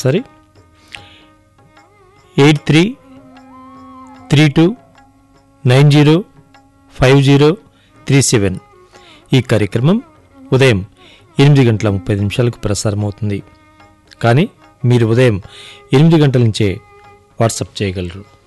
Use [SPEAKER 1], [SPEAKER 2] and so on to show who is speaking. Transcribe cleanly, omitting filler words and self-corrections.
[SPEAKER 1] మరొకసారి 8332905037. ఈ కార్యక్రమం ఉదయం 8:30 ప్రసారమవుతుంది. కానీ మీరు ఉదయం 8 గంటల నుంచే వాట్సాప్ చేయగలరు.